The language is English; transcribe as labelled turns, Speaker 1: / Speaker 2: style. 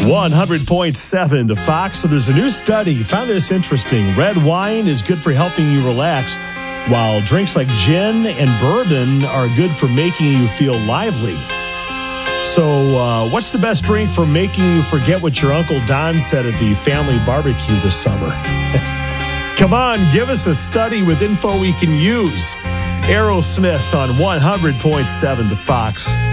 Speaker 1: 100.7 The Fox. So there's a new study. Found this interesting. Red wine is good for helping you relax, while drinks like gin and bourbon are good for making you feel lively. So what's the best drink for making you forget what your Uncle Don said at the family barbecue this summer? Come on, give us a study with info we can use. Aerosmith on 100.7 The Fox.